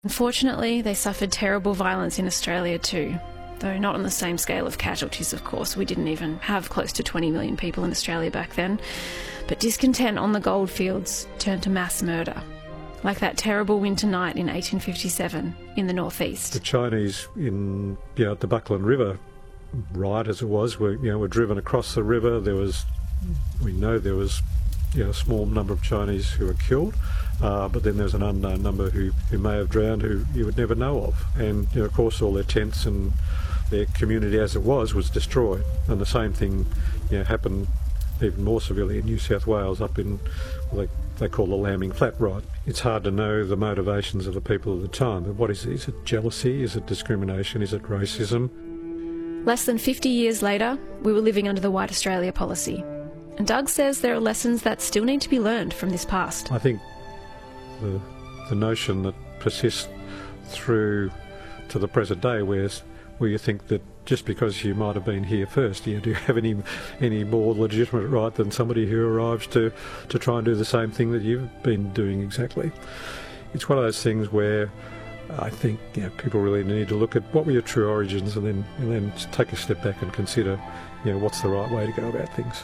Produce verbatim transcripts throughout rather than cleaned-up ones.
Unfortunately, they suffered terrible violence in Australia too, though not on the same scale of casualties, of course. We didn't even have close to twenty million people in Australia back then. But discontent on the goldfields turned to mass murder, like that terrible winter night in eighteen fifty-seven in the northeast. The Chinese in, you know, the Buckland River riot, as it was, were, you know, were driven across the river. There was, we know there was, you know, a small number of Chinese who were killed, uh, but then there's an unknown number who, who may have drowned who you would never know of. And, you know, of course, all their tents and their community as it was was destroyed. And the same thing, you know, happened even more severely in New South Wales, up in what they, they call the Lambing Flat riot. It's hard to know the motivations of the people at the time, but what is it? Is it jealousy? Is it discrimination? Is it racism? Less than fifty years later, we were living under the White Australia policy. And Doug says there are lessons that still need to be learned from this past. I think the, the notion that persists through to the present day, where, where you think that just because you might have been here first, you know, do you have any any more legitimate right than somebody who arrives to, to try and do the same thing that you've been doing exactly? It's one of those things where I think, you know, people really need to look at what were your true origins and then and then take a step back and consider, you know, what's the right way to go about things.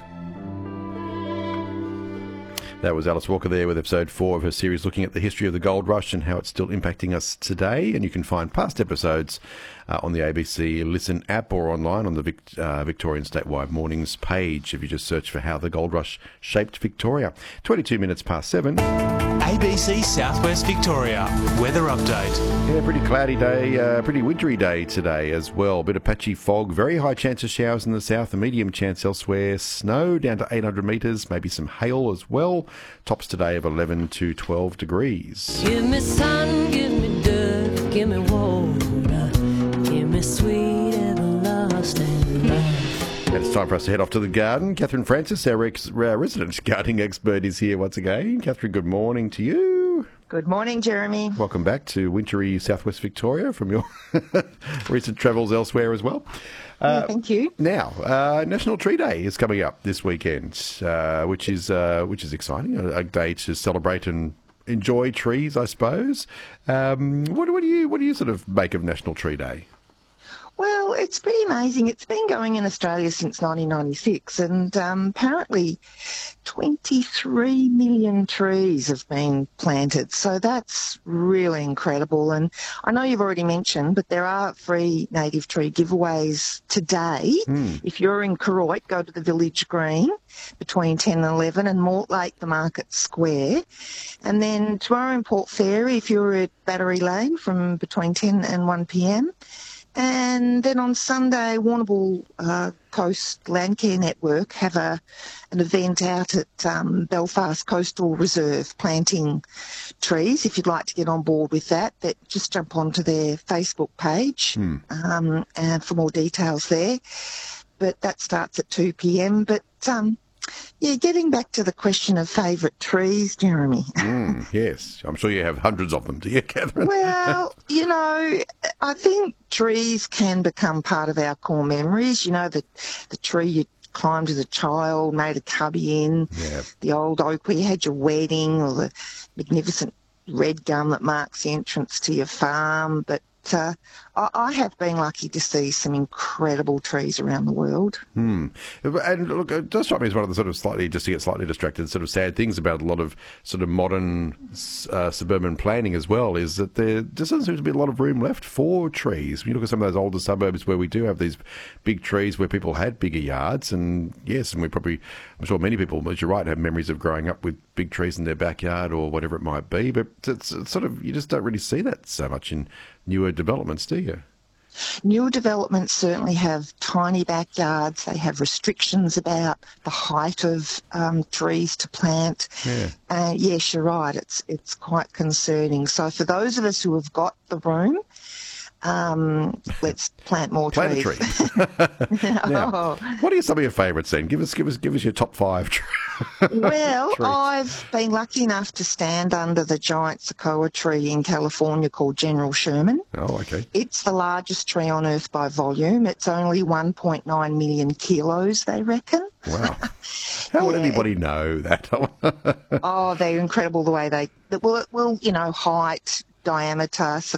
That was Alice Walker there with episode four of her series looking at the history of the gold rush and how it's still impacting us today. And you can find past episodes uh, on the A B C Listen app or online on the Vic- uh, Victorian Statewide Mornings page if you just search for How the Gold Rush Shaped Victoria. twenty-two minutes past seven. A B C Southwest Victoria weather update. Yeah, pretty cloudy day, uh, pretty wintry day today as well. Bit of patchy fog, very high chance of showers in the south, a medium chance elsewhere. Snow down to eight hundred metres, maybe some hail as well. Tops today of eleven to twelve degrees. Give me sun, give me dirt, give me water, give me sweet everlasting love. And it's time for us to head off to the garden. Catherine Francis, our, ex- our resident gardening expert, is here once again. Catherine, good morning to you. Good morning, Jeremy. Welcome back to wintry southwest Victoria from your recent travels elsewhere as well. Uh, yeah, thank you. Now, uh, National Tree Day is coming up this weekend, uh, which is uh, which is exciting. A, a day to celebrate and enjoy trees, I suppose. Um, what, what do you what do you sort of make of National Tree Day? Well, it's pretty amazing. It's been going in Australia since nineteen ninety-six, and um, apparently twenty-three million trees have been planted. So that's really incredible. And I know you've already mentioned, but there are free native tree giveaways today. Mm. If you're in Koroit, go to the Village Green between ten and eleven, and Mortlake, the Market Square. And then tomorrow in Port Fairy, if you're at Battery Lane, from between ten and one p.m. And then on Sunday, Warrnambool uh, Coast Landcare Network have a an event out at um, Belfast Coastal Reserve planting trees. If you'd like to get on board with that, that just jump onto their Facebook page mm. um, and for more details there. But that starts at two p.m. But um, yeah, getting back to the question of favourite trees, Jeremy. Mm, yes, I'm sure you have hundreds of them, do you, Catherine? Well, you know, I think trees can become part of our core memories. You know, the, the tree you climbed as a child, made a cubby in, yeah. the old oak where you had your wedding, or the magnificent red gum that marks the entrance to your farm. But uh, I, I have been lucky to see some incredible trees around the world. Hmm. And look, it does strike me as one of the sort of slightly, just to get slightly distracted, sort of sad things about a lot of sort of modern uh, suburban planning as well, is that there just doesn't seem to be a lot of room left for trees. When you look at some of those older suburbs where we do have these big trees where people had bigger yards, and yes, and we probably, I'm sure many people, as you're right, have memories of growing up with big trees in their backyard or whatever it might be, but it's, it's sort of, you just don't really see that so much in newer developments, do you? Newer developments certainly have tiny backyards. They have restrictions about the height of um, trees to plant. Yeah. Uh, yes, you're right. It's it's quite concerning. So for those of us who have got the room, um, let's plant more plant trees. Plant a tree. Now, oh. What are some of your favourites then? Give us, give us, give us your top five. Well, trees. I've been lucky enough to stand under the giant Sequoia tree in California called General Sherman. Oh, okay. It's the largest tree on Earth by volume. It's only one point nine million kilos, they reckon. Wow. How would Yeah. anybody know that? Oh, they're incredible the way they, well, well, you know, height, diameter